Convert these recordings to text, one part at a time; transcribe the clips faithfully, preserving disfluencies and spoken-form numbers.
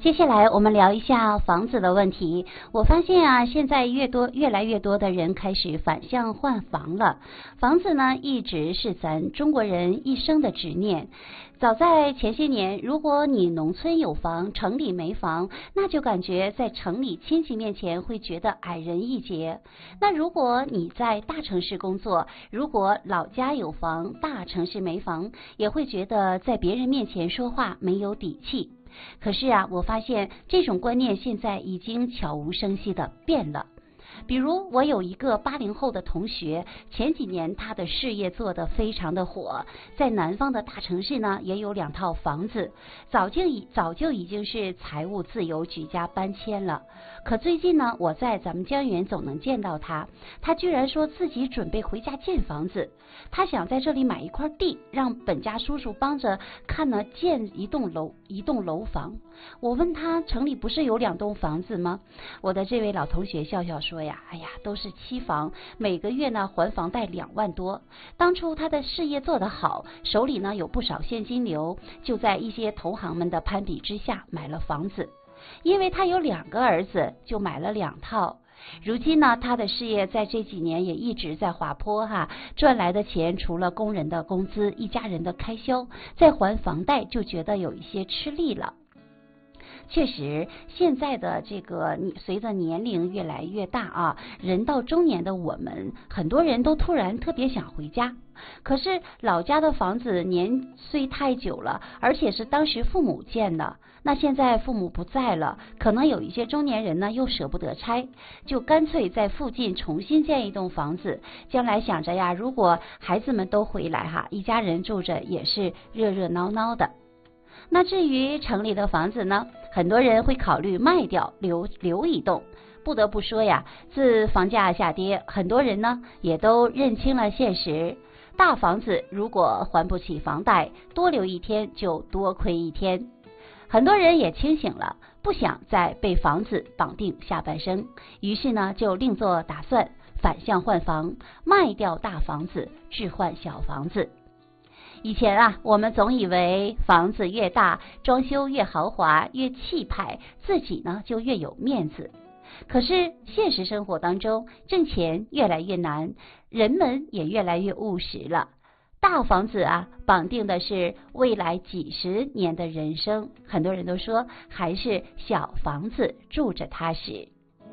接下来我们聊一下房子的问题。我发现啊，现在越多越来越多的人开始反向换房了。房子呢，一直是咱中国人一生的执念。早在前些年，如果你农村有房，城里没房，那就感觉在城里亲戚面前会觉得矮人一截。那如果你在大城市工作，如果老家有房，大城市没房，也会觉得在别人面前说话没有底气。可是啊，我发现这种观念现在已经悄无声息的变了。比如我有一个八零后的同学，前几年他的事业做得非常的火，在南方的大城市呢也有两套房子，早就已早就已经是财务自由，举家搬迁了。可最近呢，我在咱们江源总能见到他，他居然说自己准备回家建房子，他想在这里买一块地，让本家叔叔帮着看呢建一栋楼一栋楼房。我问他，城里不是有两栋房子吗？我的这位老同学笑笑说呀，哎呀，都是期房，每个月呢还房贷两万多。当初他的事业做得好，手里呢有不少现金流，就在一些同行们的攀比之下买了房子。因为他有两个儿子，就买了两套。如今呢，他的事业在这几年也一直在滑坡哈，赚来的钱除了工人的工资，一家人的开销，再还房贷就觉得有一些吃力了。确实，现在的这个随着年龄越来越大啊，人到中年的我们，很多人都突然特别想回家。可是老家的房子年岁太久了，而且是当时父母建的，那现在父母不在了，可能有一些中年人呢又舍不得拆，就干脆在附近重新建一栋房子。将来想着呀，如果孩子们都回来哈，一家人住着也是热热闹闹的。那至于城里的房子呢，很多人会考虑卖掉，留留一栋。不得不说呀，自房价下跌，很多人呢也都认清了现实。大房子如果还不起房贷，多留一天就多亏一天。很多人也清醒了，不想再被房子绑定下半生，于是呢就另做打算，反向换房，卖掉大房子，置换小房子。以前啊，我们总以为房子越大，装修越豪华，越气派，自己呢就越有面子。可是现实生活当中，挣钱越来越难，人们也越来越务实了。大房子啊，绑定的是未来几十年的人生，很多人都说还是小房子住着踏实。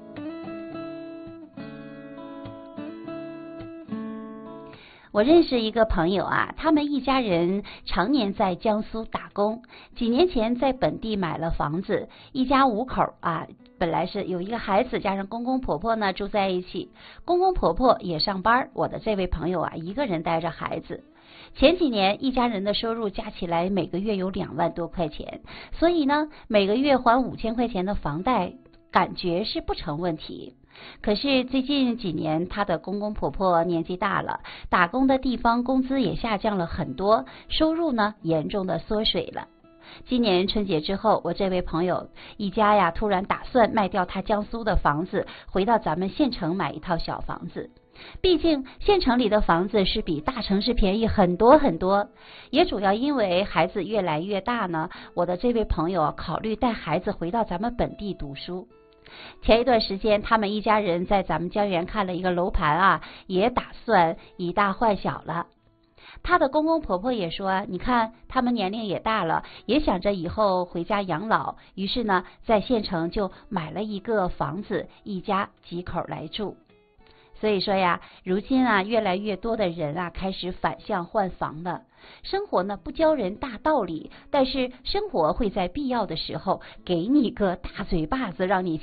我认识一个朋友啊，他们一家人常年在江苏打工，几年前在本地买了房子，一家五口啊，本来是有一个孩子加上公公婆婆呢住在一起，公公婆婆也上班，我的这位朋友啊一个人带着孩子。前几年一家人的收入加起来每个月有两万多块钱，所以呢每个月还五千块钱的房贷，感觉是不成问题。可是最近几年，他的公公婆婆年纪大了，打工的地方工资也下降了很多，收入呢严重的缩水了。今年春节之后，我这位朋友一家呀，突然打算卖掉他江苏的房子，回到咱们县城买一套小房子。毕竟县城里的房子是比大城市便宜很多很多，也主要因为孩子越来越大呢，我的这位朋友考虑带孩子回到咱们本地读书。前一段时间，他们一家人在咱们江源看了一个楼盘啊，也打算以大换小了。他的公公婆婆也说，你看他们年龄也大了，也想着以后回家养老，于是呢，在县城就买了一个房子，一家几口来住。所以说呀，如今啊，越来越多的人啊，开始反向换房了。生活呢，不教人大道理，但是生活会在必要的时候给你个大嘴巴子，让你